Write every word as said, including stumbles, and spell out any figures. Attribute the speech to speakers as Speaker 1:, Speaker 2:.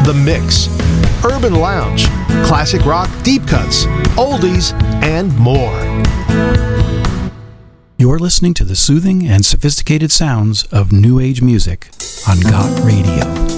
Speaker 1: The Mix, Urban Lounge, classic rock deep cuts, oldies, and more.
Speaker 2: You're listening to the soothing and sophisticated sounds of New Age music on Got Radio.